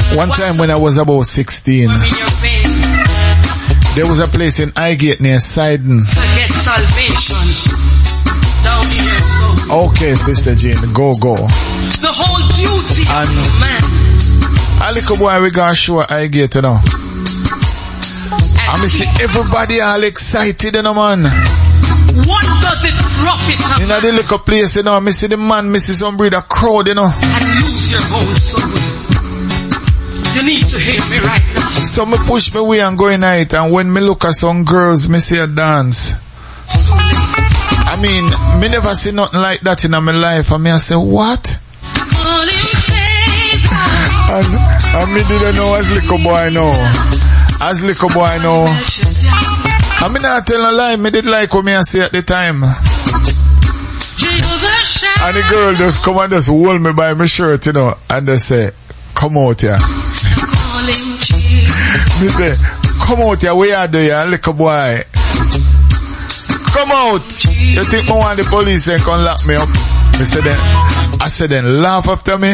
One time when I was about 16, there was a place in Highgate near Sidon. Okay, Sister Jean, go. The whole duty of man. A little boy we got show Highgate, you know. And me see everybody all excited, you know, man. What does it profit a man? In the little place, you know, me see the man, me see some breed a crowd, you know. And lose your whole soul. You need to hate me right now. So me push me way and go in it, and when me look at some girls, me see a dance. I mean, me never see nothing like that in my life, and me I say, what? And me didn't know as little boy know. As little boy know. I mean, I tell a lie, me did like what me I say at the time. And the girl just come and just hold me by my shirt, you know, and they say, come out here. Me say, come out here, where are you, little boy? Come out! You think me want the police and come lock me up? I said then laugh after me.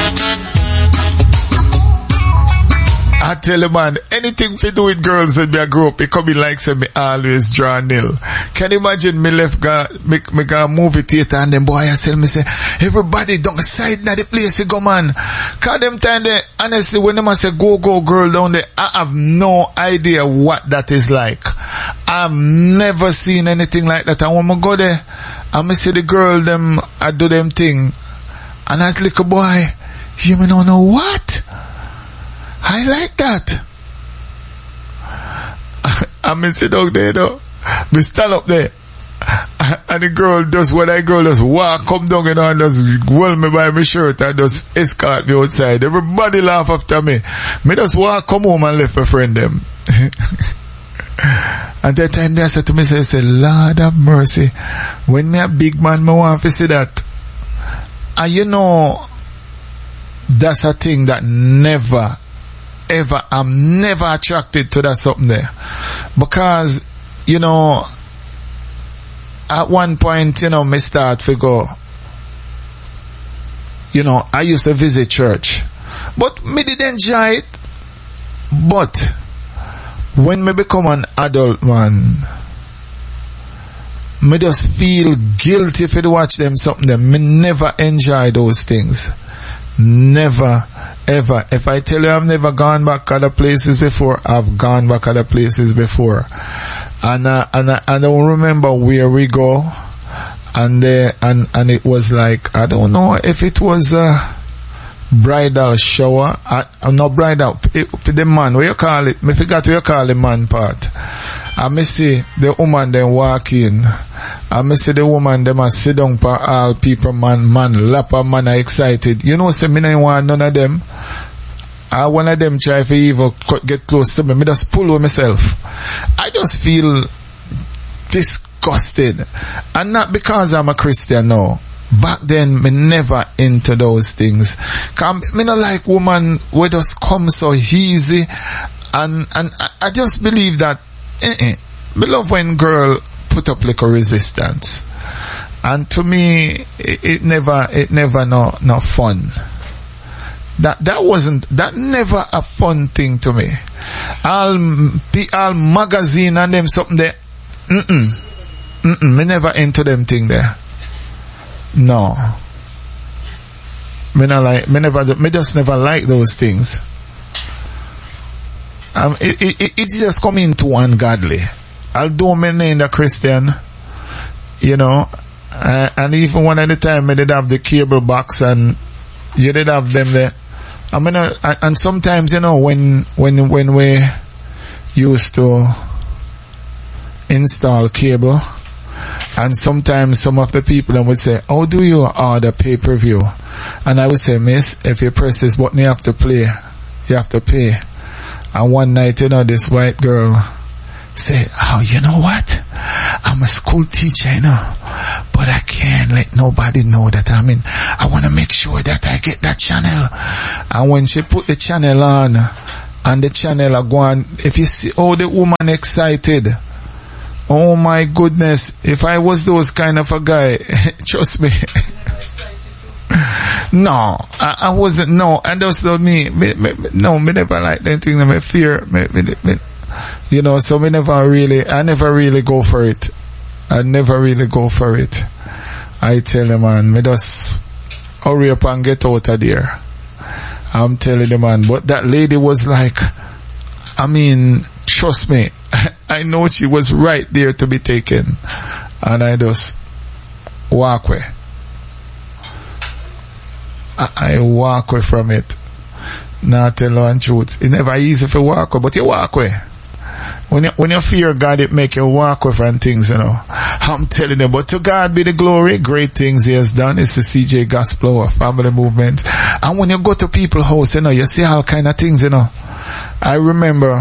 I tell you, man, anything to do with girls that me I grew up, it come in like say me always draw nil. Can you imagine me left me go movie theater and then boy I tell me say, everybody down the side now the place to go, man. Cause them time there, honestly, when them I say go girl down there, I have no idea what that is like. I've never seen anything like that. And when I go there, I see the girl them, I do them thing. And I was like, boy, you may not know what? I like that. I sit down there, though. Me stand up there. And the girl does what I girl does walk, come down, you know, and just hold me by my shirt and just escort me outside. Everybody laugh after me. Me just walk, come home and left my friend them. And that time they said to me, say, Lord have mercy. When me a big man, me want to see that. And you know, that's a thing that never, ever, I'm never attracted to that something there. Because, you know, at one point, you know, me start to go, you know, I used to visit church. But me did enjoy it. But when me become an adult man, me just feel guilty if I watch them something there. Me never enjoy those things. Never, ever. If I tell you I've never gone back other places before, I've gone back other places before. And I don't remember where we go. And it was like, I don't know if it was bridal shower. Not bridal, for the man, what you call it? I forgot what you call the man part. I me see the woman then walk in. I me see the woman them a sit down for all people, man, lap a man are excited. You know, say me no want none of them. One of them try to even get close to me. Me just pull with myself. I just feel disgusted. And not because I'm a Christian, no. Back then, me never into those things. Cause me not like woman who just come so easy. And I just believe that, me love when girl put up like a resistance. And to me, it never no fun. That never a fun thing to me. All magazine and them something there. Me never into them thing there. No. Me just never like those things. It's just coming to ungodly. Although me name a Christian, you know, and even one at the time I did have the cable box and you did have them there. I mean, and sometimes, you know, when we used to install cable, and sometimes some of the people then would say, how do you order pay-per-view? And I would say, miss, if you press this button, you have to play. You have to pay. And one night, you know, this white girl say, oh, you know what? I'm a school teacher, you know, but I can't let nobody know that I want to make sure that I get that channel. And when she put the channel on, and the channel are going, if you see, oh, the woman excited. Oh my goodness, if I was those kind of a guy, trust me, No, I wasn't, no, and that's not me never like that thing, me fear, you know, so I never really go for it. I tell you, man, me just hurry up and get out of there. I'm telling you, man, but that lady was like, I mean, trust me, I know she was right there to be taken, and I just walk away. I walk away from it. Now tell you the truth. It's never easy to walk away, but you walk away. When you fear God, it make you walk away from things, you know. I'm telling you, but to God be the glory. Great things He has done. It's the CJ Gospel or Family Movement. And when you go to people's house, you know, you see all kind of things, you know. I remember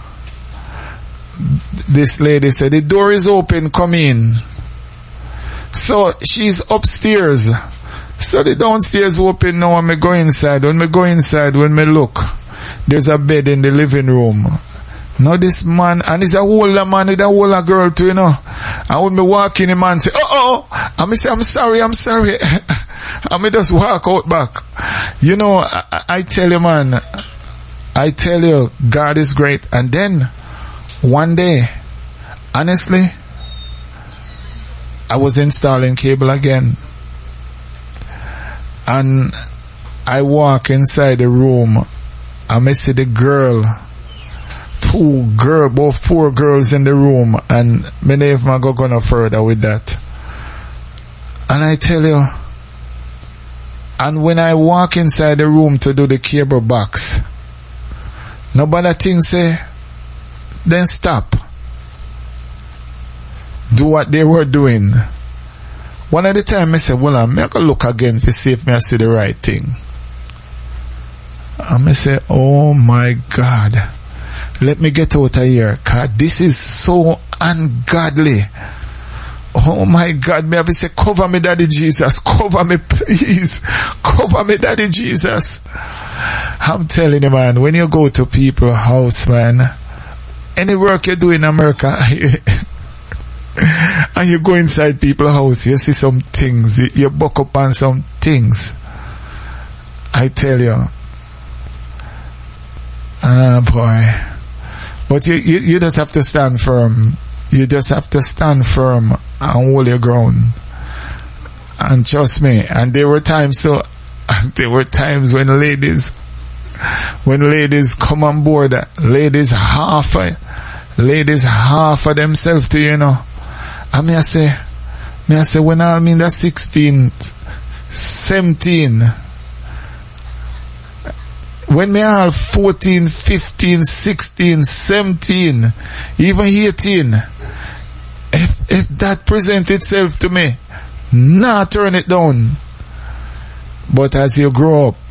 this lady said, the door is open, come in. So she's upstairs. So the downstairs open now and me go inside. When me look, there's a bed in the living room. Now this man, and he's a older man with a older girl too, you know. And when me walk in, the man say, and me say, I'm sorry. And me just walk out back. You know, I tell you, man, God is great. And then, one day, honestly, I was installing cable again. And I walk inside the room, and I see the girl, about 4 girls in the room, and many of them go no further with that. And I tell you, and when I walk inside the room to do the cable box, nobody thinks say, then stop. Do what they were doing. One of the time I said, well, I'm going to look again to see if I see the right thing. And I say, oh my God, let me get out of here, because this is so ungodly. Oh my God, may I say, cover me, Daddy Jesus, cover me, please, cover me, Daddy Jesus. I'm telling you, man, when you go to people's house, man, any work you do in America, and you go inside people's house, you see some things, you buck up on some things. I tell you, boy. But you just have to stand firm. You just have to stand firm and hold your ground. And trust me, and there were times when ladies come on board, ladies half of themselves to, you know. And me I say, when I mean that 16, 17, when me all 14, 15, 16, 17, even 18, if that presents itself to me, nah, turn it down. But as you grow up,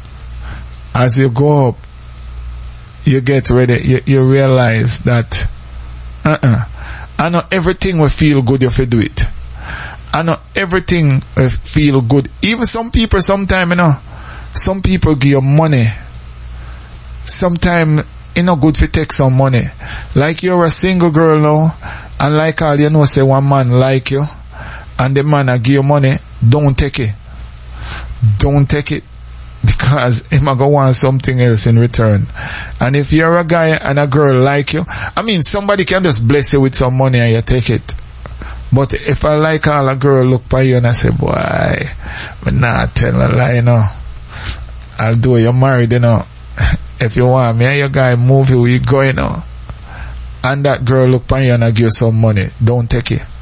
you get ready, you realize that, I know everything will feel good if you do it. I know everything will feel good. Even some people, sometimes, you know, some people give you money. Sometimes it's not good to take some money. Like you're a single girl now, and like all you know, say one man like you, and the man give you money, don't take it. Don't take it. Because he might go want something else in return. And if you're a guy and a girl like you, I mean, somebody can just bless you with some money and you take it. But if I like all a girl look by you and I say, boy, I'm not telling a lie, you know. I'll do it, you're married, you know. If you want me and your guy move you, you go, you know. And that girl look by you and I give you some money, don't take it.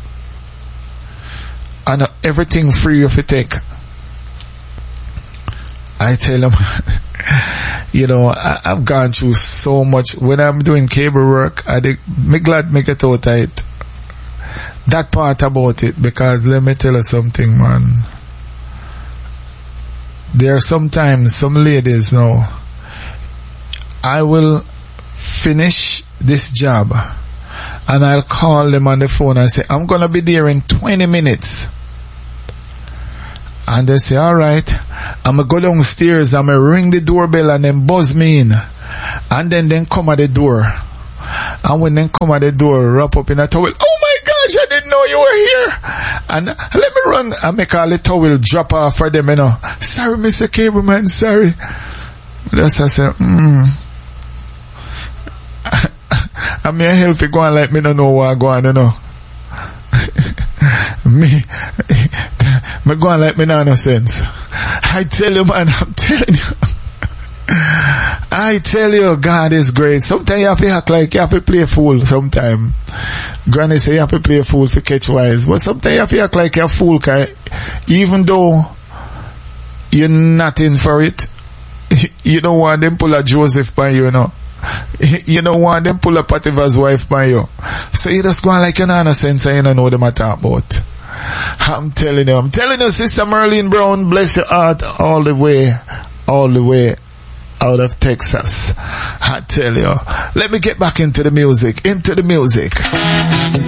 And everything free if you take. I tell them, you know, I've gone through so much. When I'm doing cable work, I'm glad me get out of it. That part about it, because let me tell you something, man. There are sometimes some ladies now, I will finish this job and I'll call them on the phone and say, I'm going to be there in 20 minutes. And they say, alright, I'm going to go downstairs, I'm going to ring the doorbell and then buzz me in. And then come at the door. And when they come at the door, wrap up in a towel, oh my God, gosh, I didn't know you were here. And let me run and make all the towel drop off for them, you know. Sorry, Mr. Cableman, sorry. That's I say, I'm here healthy going like me don't know what I go on, you know. me going like me no sense. I tell you, man, I'm telling you. I tell you, God is great. Sometimes you have to act like you have to play a fool sometime. Granny say you have to play a fool for catch wise. But sometimes you have to act like you're a fool, cause even though you're not in for it, you don't want them pull a Joseph by you, you know. You don't want them pull a Potiphar's wife by you. So you just go on like you're not innocent and you don't know what I talk about. I'm telling you, Sister Merlene Brown, bless your heart all the way out of Texas. I tell you. Let me get back into the music.